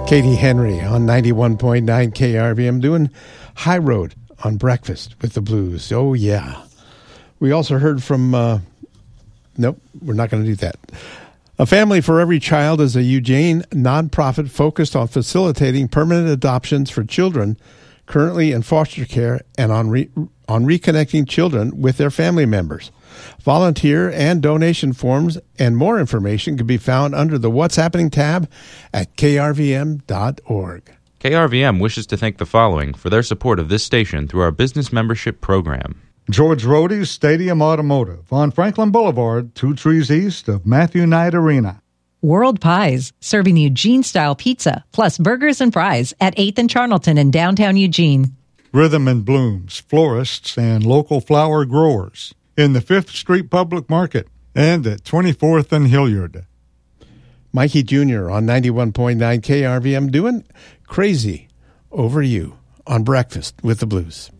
Katie Henry on 91.9 KRVM doing High Road on Breakfast with the Blues. Oh, yeah. We also heard from, nope, we're not going to do that. A Family for Every Child is a Eugene nonprofit focused on facilitating permanent adoptions for children currently in foster care and on reconnecting children with their family members. Volunteer and donation forms and more information can be found under the What's Happening tab at krvm.org. KRVM wishes to thank the following for their support of this station through our business membership program. George Rohde's Stadium Automotive on Franklin Boulevard, 2 trees east of Matthew Knight Arena. World Pies, serving Eugene-style pizza, plus burgers and fries at 8th and Charnelton in downtown Eugene. Rhythm and Blooms, florists and local flower growers in the 5th Street Public Market and at 24th and Hilliard. Mikey Jr. on 91.9 KRVM doing Crazy Over You on Breakfast with the Blues.